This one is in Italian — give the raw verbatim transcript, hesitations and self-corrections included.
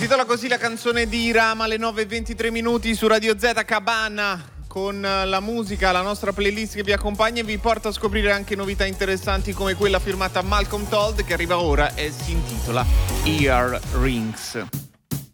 titola così la canzone di Rama alle nove e ventitré minuti su Radio Z. Cabana con la musica, la nostra playlist che vi accompagna e vi porta a scoprire anche novità interessanti come quella firmata Malcolm Told che arriva ora e si intitola Ear Rings.